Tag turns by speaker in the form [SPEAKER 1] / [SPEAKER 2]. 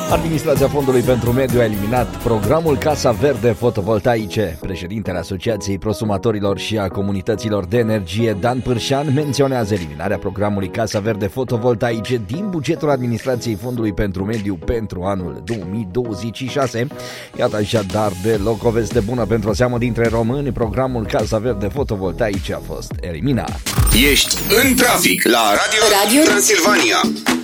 [SPEAKER 1] Administrația Fondului pentru Mediu a eliminat programul Casa Verde Fotovoltaice. Președintele Asociației Prosumatorilor și a Comunităților de Energie, Dan Pârșan, menționează eliminarea programului Casa Verde Fotovoltaice din bugetul Administrației Fondului pentru Mediu pentru anul 2026. Iată așadar deloc o veste bună pentru o seamă dintre români. Programul Casa Verde Fotovoltaice a fost eliminat.
[SPEAKER 2] Ești în trafic la Radio Transilvania.